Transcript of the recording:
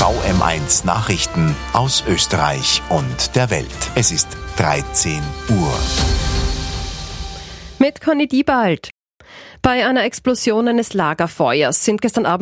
VM1 Nachrichten aus Österreich und der Welt. Es ist 13 Uhr. Mit Conny Diebald. Bei einer Explosion eines Lagerfeuers sind gestern Abend